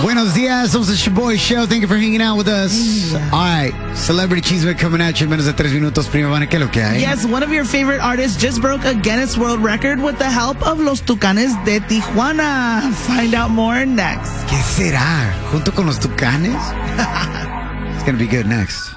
Buenos dias, somos the Shaboy Show. Thank you for hanging out with us. All right, Celebrity Cheeseman coming at you en menos de 3 minutos. Prima Vane, ¿qué es lo que hay? Yes, one of your favorite artists just broke a Guinness World Record with the help of Los Tucanes de Tijuana. Find out more next. ¿Qué será? ¿Junto con los Tucanes? It's gonna be good next.